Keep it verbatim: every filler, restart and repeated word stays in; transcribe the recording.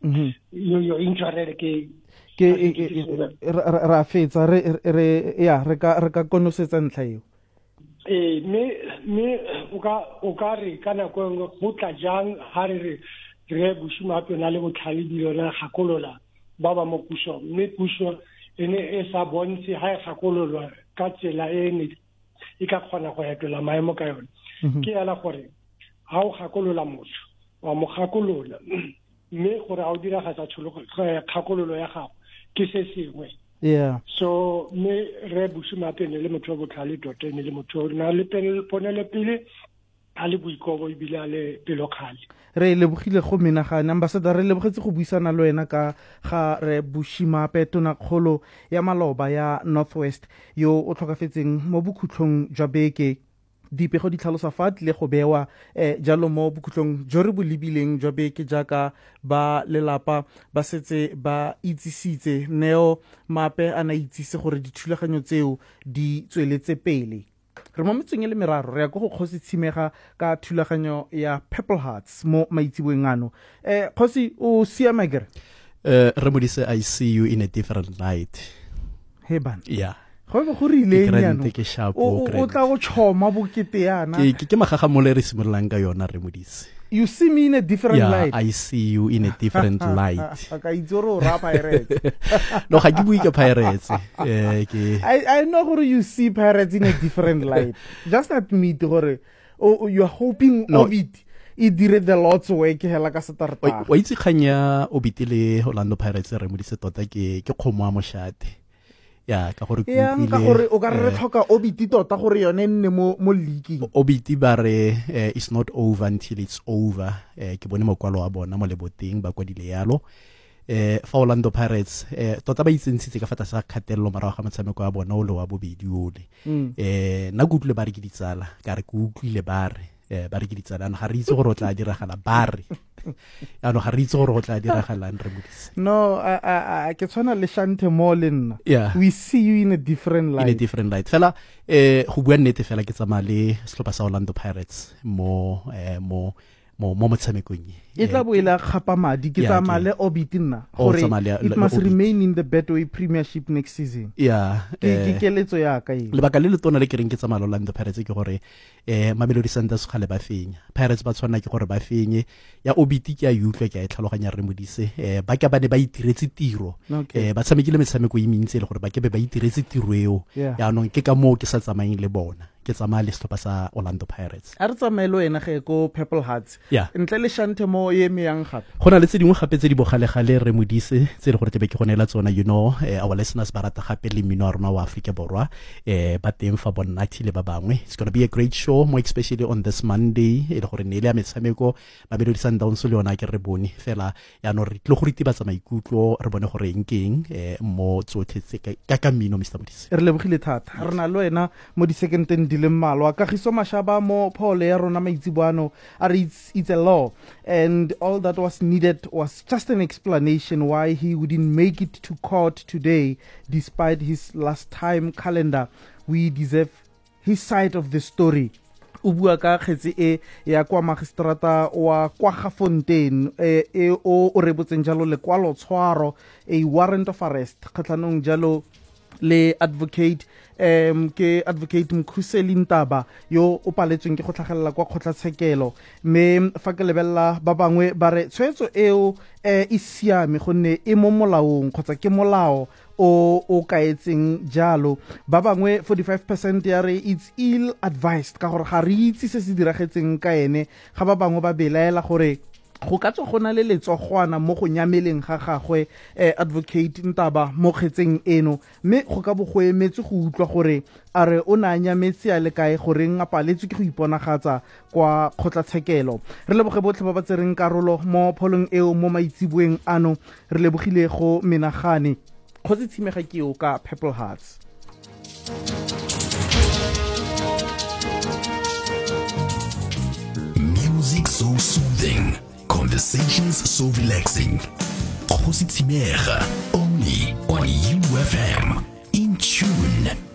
yo insurance ke ke ra fetsa re re ya re ka re ka konosetsa ntlha eo eh me me o ka o ka re kana go go tla jang ha re re bushima pena le botlhale di yona gakolola ba ba mo puso me puso ene e sa bontshe ha gakololwa ka tsela ene e ka kgona go etela maemo ka yona ke ala gore ha o gakolola motho wa mo gakolola mme gore a o dira ga tsa tshologo gakololo ya gago ke se sengwe yeah so me re bushima pena le motho wa botlhale totene le motho na le pele ponele pele a le boikobo e bile a le pelo khale re lebogile go menagana ambassador re lebogetse go buisana le wena ka ga re bushima petona kgolo ya maloba ya Northwest yo o tlhokafetseng mo bokhutlong jwa beke dipego di tlhalosa fa le go bewa eh jalo mo bokhutlong jo re bolibileng jwa beke jaaka ba lelapa ba setse ba itsisitse Neo Mape ana itsise gore dithulaganyo tseo di tsweletse pele re mo metseng le meraro re ya go go kgosi tshimega ka thulaganyo ya Purple Hearts mo maitsibweng ano eh kgosi o siama gere eh re modise I see you in a different light he ban yeah go go rile nyano o o tla go choma bokete yana ke ke magaga mo le re simololang ka yona re modise you see me in a different yeah, light I see you in a different light ka itzoro ra pirates no ga ke bui ke pirates eh ke I I know gore you see pirates in a different light just admit gore oh, you are hoping no. of it e dire the Lord's work hela ka starta wa itse khanya obitile Orlando Pirates re modise tota ke ke khomo a moshate ya ka gore ya ka gore o ka re tlhoka obiti tota gore yone nne mo mo leaking obiti ba re uh, it's not over until it's over eh ke bone mokwalo wa bona mo leboteng ba kwa dile yalo eh fa Orlando Pirates eh tota ba itsentsitse ka fata sa khatelo mara ga motshameko wa bona o le wa bobedi ole eh na gutle ba re ke ditsala ka re ku utlwile ba re eh ba re ke ditsala ga re itse gore o tla diragala ba re ya no ga re itse gore o tla diragala re modise no a ke tswana le Shante Molin yeah. we see you in a different light in a different light fela eh go bua nnete fela ke tsama le setlhopha sa Orlando Pirates mo eh mo mo mo motshamekong e tla boela khapa madi ke tsama le obitina gore it must remain in the Betway Premiership next season yeah ke keletso ya ka ile le baka le le tona le kereng ke tsama le Orlando Pirates ke gore eh Mamelodi Sundowns ga le ba fenya Pirates ba tshwana ke gore ba fenye ya obiti ke a yutlwa ke a itlhaloganya re modise eh ba ka ba ne ba itiretse tiro eh ba tshamekile metshameko e mentsi le gore ba ke be ba itiretse tiro eo ya no ke ka mo ke sa tsamaeng le bona ke tsamaya le setlhopha sa Orlando Pirates a re tsamaelo ena ge ko Purple Hearts ntle le Shante mo ye me yang gape gona le tse dingwe gape tse di bogale gale re modise tse re gore tebe ke gonela tsona you know eh, our listeners ba rata gape le mmino wa rona wa Africa borwa eh ba teng fa Bonnathi le ba bangwe it's going to be a great show more especially on this Monday e le gore ne ile ya metshameko ba Mamelodi Sundowns le yona ke re bone fela ya no re tle go ritiba tsa maikutlo re bone gore engeng eh mo tsotlhe tse ka ka mmino Mr Modise re lebogile thata re na le wena mo di secondeng di le mmalwa ka giso mashaba mo phole ya rona maitsibwano are it's, it's a law and all that was needed was just an explanation why he wouldn't make it to court today despite his last time calendar. We deserve his side of the story. O bua ka kgetsi e ya kwa magistrata wa kwa Gafontein e, e o o rebotseng jalo le kwalo tshwaro a warrant of arrest khatlanong jalo le advocate um ke advocate Mkhuseli Ntaba yo o paletsweng ke go tlhagelela kwa kgotlatshekelo me fa ke lebella ba bangwe ba re tshwetso eo e isiame gonne e mo molaong kgotsa ke molao o o kaetseng jalo ba bangwe forty-five percent ya re it's ill advised ka gore ga re itse se se diragetseng ka ene ga ba bangwe ba belaela gore go ka tswa gona le letsogwana mo go nyameleng ga gagwe eh, advocate Ntaba mo kgetseng eno mme go ka bo go emetse go utlwa gore a re o na nyametse a le kae gore nga paletswe ke go iponagatsa kwa kgotlatshekelo re leboge botlhe ba ba tsereng karolo mo pholong eo mo maitsibweng ano re lebogile go menagane kgotsi tshimega ke o ka Purple Hearts. Music so soothing, conversations so relaxing. Kgosi Tshimega, only on U F M. In tune.